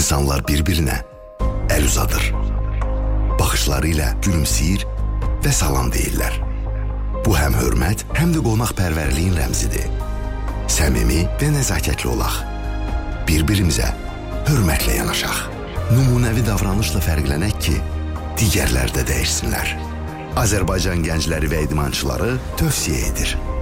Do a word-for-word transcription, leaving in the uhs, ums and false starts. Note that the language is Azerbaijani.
İnsanlar bir-birinə əl uzadır. Baxışları ilə gülümsəyir və salam deyirlər. Bu həm hörmət, həm də qonaqpərvərliyin rəmzidir. Səmimi və nəzakətli olaq. Bir-birimizə hörmətlə yanaşaq. Nümunəvi davranışla fərqlənək ki, digərlər də dəyişsinlər. Azərbaycan gəncləri və idmançıları tövsiyə edir.